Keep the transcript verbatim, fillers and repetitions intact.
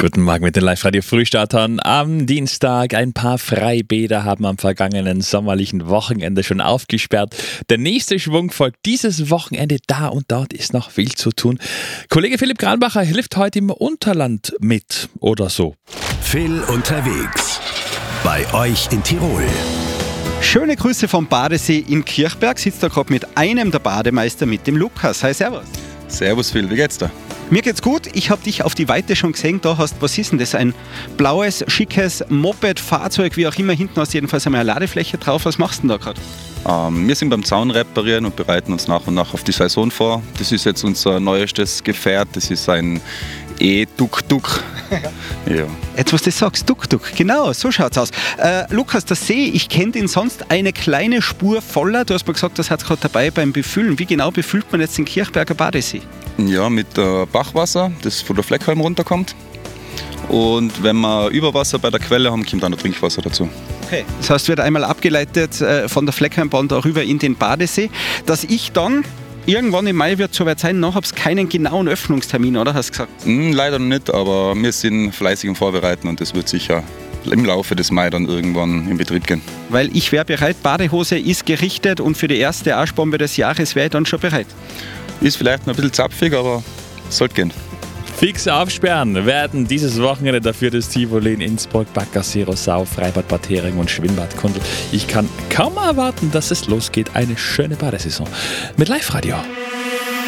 Guten Morgen mit den Live-Radio-Frühstartern. Am Dienstag ein paar Freibäder haben am vergangenen sommerlichen Wochenende schon aufgesperrt. Der nächste Schwung folgt dieses Wochenende. Da und dort ist noch viel zu tun. Kollege Philipp Granbacher hilft heute im Unterland mit oder so. Phil unterwegs. Bei euch in Tirol. Schöne Grüße vom Badesee in Kirchberg. Sitzt da gerade mit einem der Bademeister, mit dem Lukas. Hi, servus. Servus Phil, wie geht's dir? Mir geht's gut. Ich habe dich auf die Weite schon gesehen. Da hast, was ist denn das? Ein blaues, schickes Moped, Fahrzeug, wie auch immer. Hinten hast du jedenfalls einmal eine Ladefläche drauf. Was machst du denn da gerade? Ähm, wir sind beim Zaun reparieren und bereiten uns nach und nach auf die Saison vor. Das ist jetzt unser neuestes Gefährt. Das ist ein E-Tuk-Tuk. Ja. Jetzt, was du sagst, Tuk-Tuk. Genau, so schaut's aus. Äh, Lukas, das See, ich kenne den sonst eine kleine Spur voller. Du hast mir gesagt, das hat gerade dabei beim Befüllen. Wie genau befüllt man jetzt den Kirchberger Badesee? Ja, mit äh, Bachwasser, das von der Fleckhalm runterkommt. Und wenn wir Überwasser bei der Quelle haben, kommt dann noch Trinkwasser dazu. Okay. Das heißt, wird einmal abgeleitet äh, von der Fleckheimbahn darüber in den Badesee, dass ich dann irgendwann im Mai wird es soweit sein, noch habe es keinen genauen Öffnungstermin, oder hast du gesagt? Mm, leider noch nicht, aber wir sind fleißig im Vorbereiten und das wird sicher im Laufe des Mai dann irgendwann in Betrieb gehen. Weil ich wäre bereit, Badehose ist gerichtet und für die erste Arschbombe des Jahres wäre ich dann schon bereit. Ist vielleicht noch ein bisschen zapfig, aber sollte gehen. Fix aufsperren werden dieses Wochenende dafür das Tivoli in Innsbruck, Baggersee, Rossau, Freibad Bad Hering und Schwimmbad Kundl. Ich kann kaum erwarten, dass es losgeht. Eine schöne Badesaison mit Live-Radio.